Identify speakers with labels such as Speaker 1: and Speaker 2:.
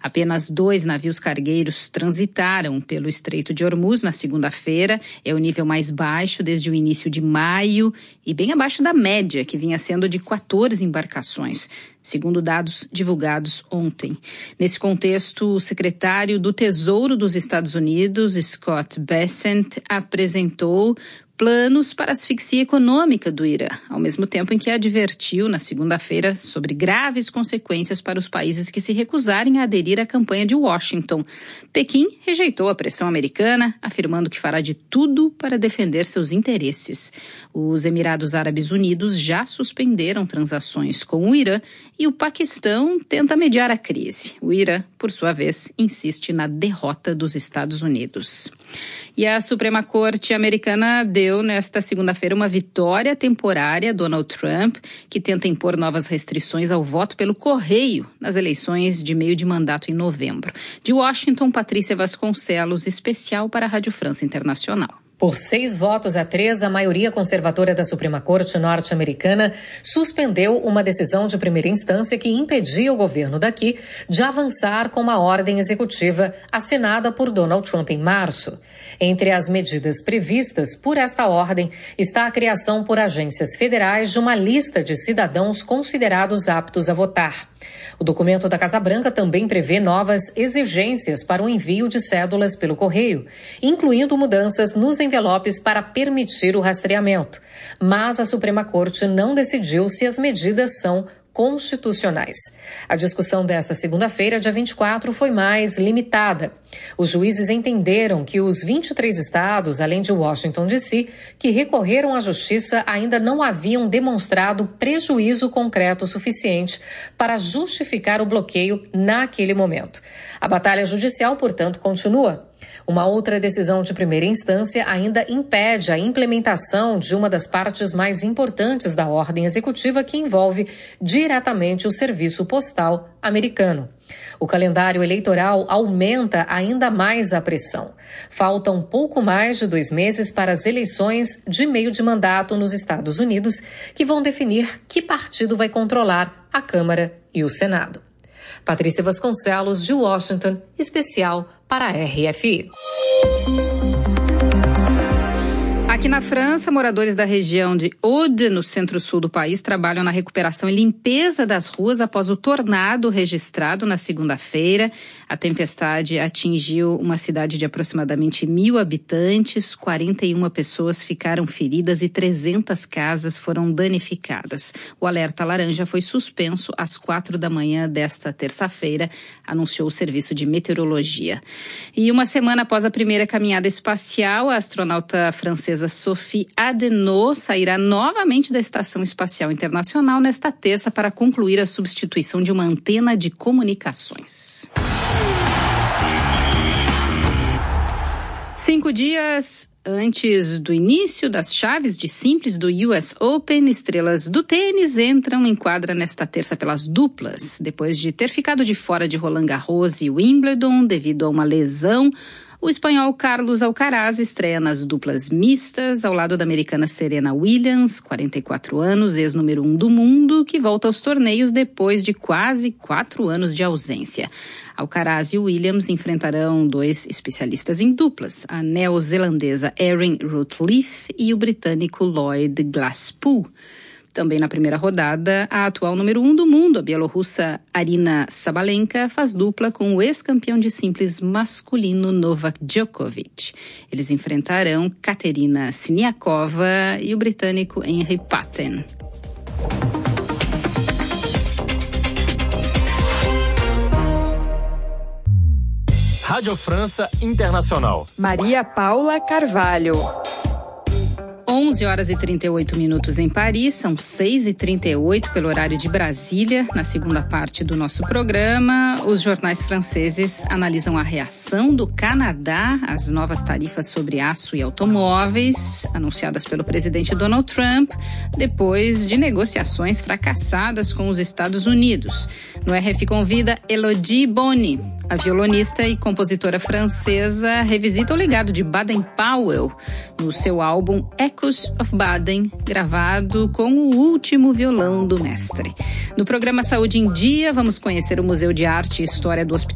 Speaker 1: Apenas 2 navios cargueiros transitaram pelo Estreito de Hormuz na segunda-feira. É o nível mais baixo desde o início de maio e bem abaixo da média, que vinha sendo de 14 embarcações, segundo dados divulgados ontem. Nesse contexto, o secretário do Tesouro dos Estados Unidos, Scott Bessent, apresentou planos para a asfixia econômica do Irã, ao mesmo tempo em que advertiu na segunda-feira sobre graves consequências para os países que se recusarem a aderir à campanha de Washington. Pequim rejeitou a pressão americana, afirmando que fará de tudo para defender seus interesses. Os Emirados Árabes Unidos já suspenderam transações com o Irã e o Paquistão tenta mediar a crise. O Irã, por sua vez, insiste na derrota dos Estados Unidos. E a Suprema Corte americana deu nesta segunda-feira uma vitória temporária a Donald Trump, que tenta impor novas restrições ao voto pelo correio nas eleições de meio de mandato em novembro. De Washington, Patrícia Vasconcelos, especial para a Rádio França Internacional.
Speaker 2: Por 6-3, a maioria conservadora da Suprema Corte norte-americana suspendeu uma decisão de primeira instância que impedia o governo daqui de avançar com uma ordem executiva assinada por Donald Trump em março. Entre as medidas previstas por esta ordem está a criação por agências federais de uma lista de cidadãos considerados aptos a votar. O documento da Casa Branca também prevê novas exigências para o envio de cédulas pelo correio, incluindo mudanças nos envelopes para permitir o rastreamento. Mas a Suprema Corte não decidiu se as medidas são constitucionais. A discussão desta segunda-feira, dia 24, foi mais limitada. Os juízes entenderam que os 23 estados, além de Washington D.C., que recorreram à justiça ainda não haviam demonstrado prejuízo concreto suficiente para justificar o bloqueio naquele momento. A batalha judicial, portanto, continua. Uma outra decisão de primeira instância ainda impede a implementação de uma das partes mais importantes da ordem executiva, que envolve diretamente o serviço postal americano. O calendário eleitoral aumenta ainda mais a pressão. Faltam pouco mais de 2 meses para as eleições de meio de mandato nos Estados Unidos, que vão definir que partido vai controlar a Câmara e o Senado. Patrícia Vasconcelos, de Washington, especial para a RFI.
Speaker 1: Aqui na França, moradores da região de Aude, no centro-sul do país, trabalham na recuperação e limpeza das ruas após o tornado registrado na segunda-feira. A tempestade atingiu uma cidade de aproximadamente 1.000 habitantes, 41 pessoas ficaram feridas e 300 casas foram danificadas. O alerta laranja foi suspenso às 4 da manhã desta terça-feira, anunciou o Serviço de Meteorologia. E uma semana após a primeira caminhada espacial, a astronauta francesa Sophie Adenauer sairá novamente da Estação Espacial Internacional nesta terça para concluir a substituição de uma antena de comunicações. 5 dias antes do início das chaves de simples do US Open, estrelas do tênis entram em quadra nesta terça pelas duplas. Depois de ter ficado de fora de Roland Garros e Wimbledon devido a uma lesão, o espanhol Carlos Alcaraz estreia nas duplas mistas, ao lado da americana Serena Williams, 44 anos, ex-número 1 do mundo, que volta aos torneios depois de quase 4 anos de ausência. Alcaraz e Williams enfrentarão 2 especialistas em duplas, a neozelandesa Erin Routliffe e o britânico Lloyd Glasspool. Também na primeira rodada, a atual número 1 do mundo, a bielorrussa Arina Sabalenka, faz dupla com o ex-campeão de simples masculino Novak Djokovic. Eles enfrentarão Katerina Siniakova e o britânico Henry Patten.
Speaker 3: Rádio França Internacional.
Speaker 4: Maria Paula Carvalho.
Speaker 1: 11h38 em Paris, são 6h38 pelo horário de Brasília. Na segunda parte do nosso programa, os jornais franceses analisam a reação do Canadá às novas tarifas sobre aço e automóveis, anunciadas pelo presidente Donald Trump, depois de negociações fracassadas com os Estados Unidos. No RF Convida, Elodie Boni, a violonista e compositora francesa, revisita o legado de Baden-Powell no seu álbum Echoes of Baden, gravado com o último violão do mestre. No programa Saúde em Dia, vamos conhecer o Museu de Arte e História do Hospital